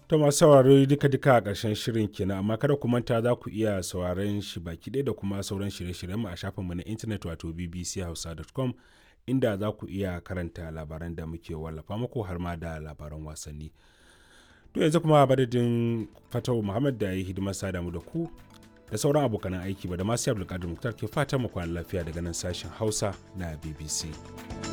To masu sauraro duka-duka a ƙarshen shirin kenan, amma kada ku manta za ku iya sauraron shi baki ɗaya da kuma sauran shirye-shiryenmu a shafinmu na intanet wato bbchausa.com, inda za ku iya karanta labaran da muke wallafa muku har ma da labaran wasanni. To yanzu kuma madadin Fatawu Muhammad da ya yi hidimar sada mu da ku da sauran abokanan aiki ba da masu Abdulkadir Muktar ke fatan mu kwana lafiya daga nan sashen Hausa na BBC.